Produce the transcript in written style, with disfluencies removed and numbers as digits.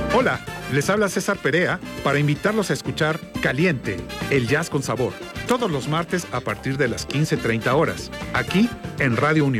Hola, les habla César Perea para invitarlos a escuchar Caliente, el jazz con sabor, todos los martes a partir de las 15:30 horas, aquí en Radio Universidad.